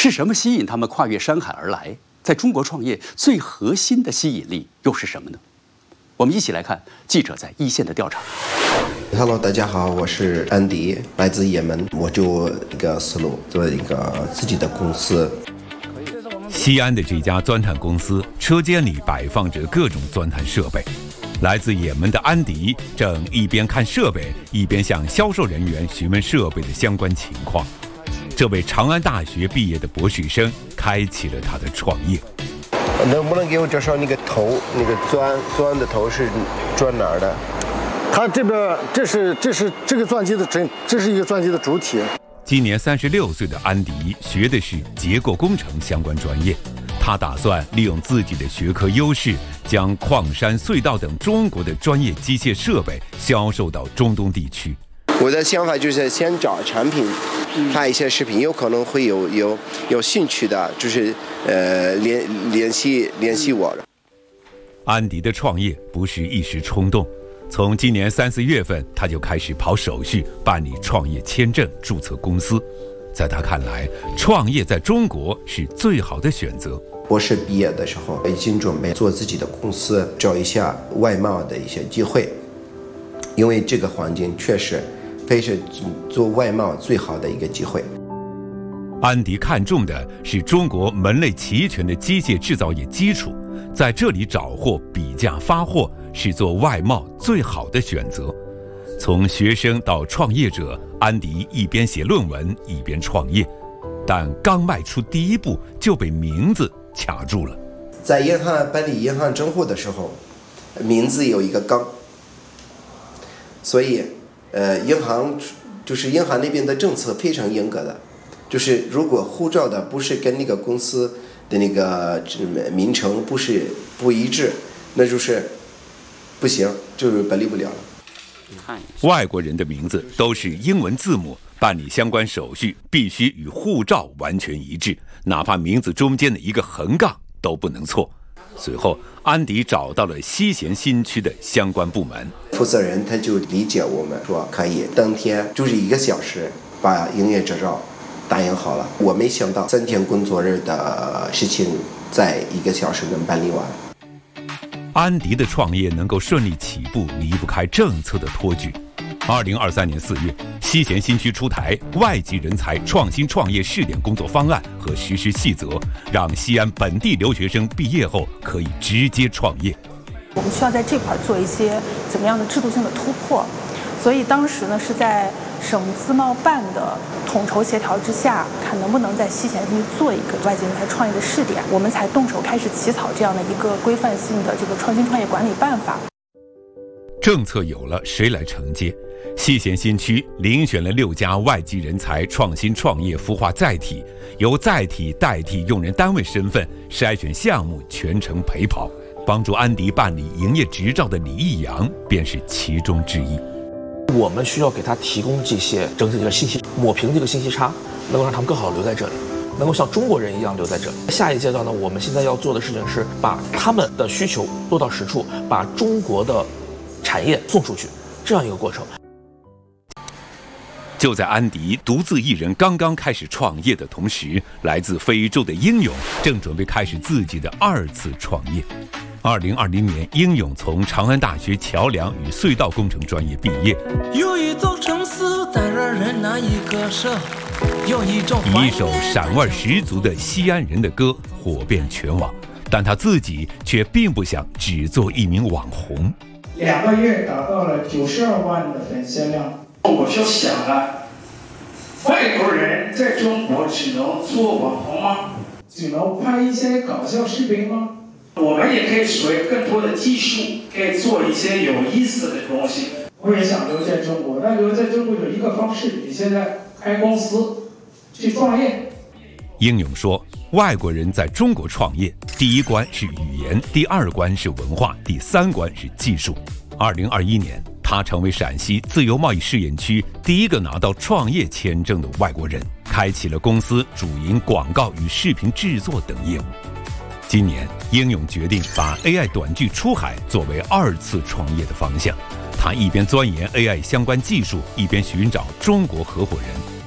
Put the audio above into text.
是什么吸引他们跨越山海而来？在中国创业最核心的吸引力又是什么呢？我们一起来看记者在一线的调查。 Hello， 大家好，我是安迪，来自也门，我就一个思路，做一个自己的公司。 西安的这家钻探公司，车间里摆放着各种钻探设备。来自也门的安迪正一边看设备，一边向销售人员询问设备的相关情况。这位长安大学毕业的博士生开启了他的创业。 能不能给我介绍那个头，那个钻的头是钻哪儿的？ 它这边这是这个钻机的这是一个钻机的主体。 今年36岁的安迪学的是结构工程相关专业，他打算利用自己的学科优势，将矿山、隧道等中国的专业机械设备销售到中东地区。 我的想法就是先找产品，拍一些视频，有可能会有兴趣的，就是联系我。 安迪的创业不是一时冲动，从今年3、4月份他就开始跑手续，办理创业签证，注册公司。在他看来，创业在中国是最好的选择。 博士毕业的时候已经准备做自己的公司，找一下外贸的一些机会，因为这个环境确实非是做外贸最好的一个机会。 安迪看重的是中国门类齐全的机械制造业基础，在这里找货、比价、发货是做外贸最好的选择。从学生到创业者，安迪一边写论文一边创业，但刚迈出第一步就被名字卡住了。 在银行办理银行账户的时候，名字有一个杠，所以银行那边的政策非常严格的，就是如果护照的不是跟那个公司的那个名称不一致，那就是不行，就是办理不了了。 外国人的名字都是英文字母，办理相关手续必须与护照完全一致，哪怕名字中间的一个横杠都不能错。随后，安迪找到了西咸新区的相关部门， 负责人他就理解我们，说可以当天就是1个小时把营业执照打印好了。我没想到3天工作日的事情在1个小时能办理完。 安迪的创业能够顺利起步，离不开政策的托举。2023年4月，西咸新区出台外籍人才创新创业试点工作方案和实施细则，让西安本地留学生毕业后可以直接创业。 我们需要在这块做一些怎么样的制度性的突破，所以当时呢是在省自贸办的统筹协调之下，看能不能在西咸新区做一个外籍人才创业的试点，我们才动手开始起草这样的一个规范性的这个创新创业管理办法。 政策有了，谁来承接？西咸新区遴选了6家外籍人才创新创业孵化载体，由载体代替用人单位身份筛选项目，全程陪跑。帮助安迪办理营业执照的李义阳便是其中之一。 我们需要给他提供这些整体的信息，抹平这个信息差，能够让他们更好留在这里，能够像中国人一样留在这里。下一阶段呢，我们现在要做的事情是把他们的需求落到实处，把中国的产业送出去，这样一个过程。 就在安迪独自一人刚刚开始创业的同时，来自非洲的英勇正准备开始自己的2次创业。2020年，英勇从长安大学桥梁与隧道工程专业毕业。 有一座城市带让人难以割舍，有一种以一首闪味十足的西安人的歌火遍全网，但他自己却并不想只做一名网红。 2个月达到了92万的粉丝量。我就想了，外国人在中国只能做网红吗？只能拍一些搞笑视频吗？我们也可以学更多的技术，可以做一些有意思的东西。我也想留在中国，但留在中国有一个方式，你现在开公司去创业。 英勇说，外国人在中国创业，第1关是语言，第2关是文化，第3关是技术。2021年，他成为陕西自由贸易试验区第一个拿到创业签证的外国人，开启了公司主营广告与视频制作等业务。今年，英勇决定把 AI 短剧出海作为2次创业的方向。他一边钻研 AI 相关技术，一边寻找中国合伙人。